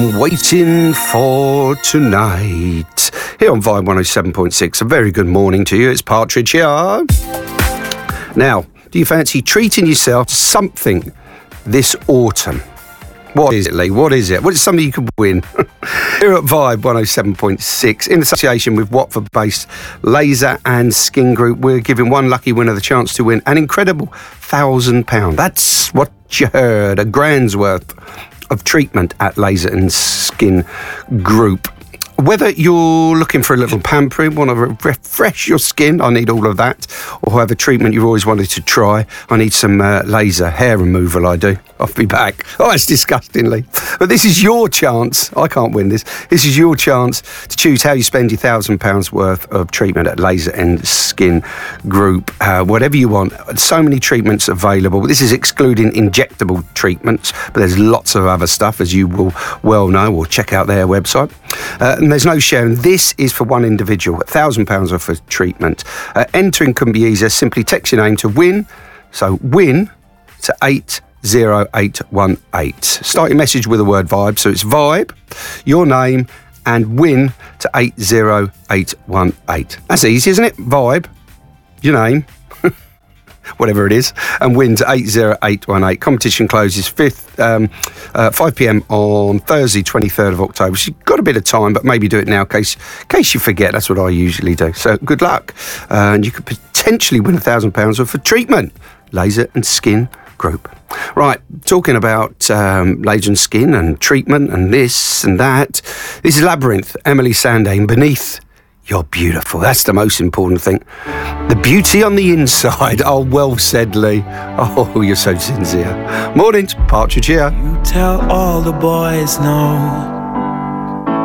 Waiting for tonight. Here on Vibe 107.6. A very good morning to you. It's Partridge here. Now, do you fancy treating yourself to something this autumn? What is it, Lee? What is it? What is something you could win? Here at Vibe 107.6, in association with Watford-based Laser and Skin Group, we're giving one lucky winner the chance to win an incredible £1,000. That's what you heard, a grand's worth of treatment at Laser and Skin Group. Whether you're looking for a little pampering, want to refresh your skin, I need all of that, or have a treatment you've always wanted to try, I need some laser hair removal, I do. Off me back. Oh, it's disgustingly. But this is your chance. I can't win this. This is your chance to choose how you spend your £1,000 worth of treatment at Laser and Skin Group. Whatever you want. So many treatments available. This is excluding injectable treatments, but there's lots of other stuff, as you will well know, or check out their website. And there's no sharing. This is for one individual. £1,000 worth of treatment. Entering can be easier. Simply text your name to WIN. So WIN to 80818. Start your message with the word vibe. So it's vibe, your name, and WIN to 80818. That's easy, isn't it? Vibe, your name, whatever it is, and WIN to 80818. Competition closes 5 p.m. on Thursday, 23rd of October. So you've got a bit of time, but maybe do it now in case you forget. That's what I usually do. So good luck. And you could potentially win £1,000 worth of treatment. Laser and Skin Group. Right, talking about laser and skin and treatment and this and that. This is Labyrinth, Emily Sandane, Beneath You're Beautiful. That's the most important thing. The beauty on the inside. Oh, well said, Lee. Oh, you're so sincere. Mornings, Partridge here. You tell all the boys no.